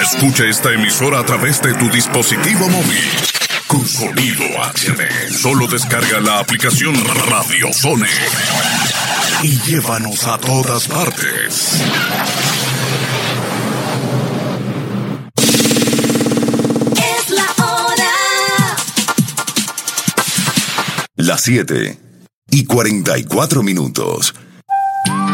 Escucha esta emisora a través de tu dispositivo móvil. Con sonido HD. Solo descarga la aplicación Radio Zone y llévanos a todas partes. Es la hora. Las 7:44.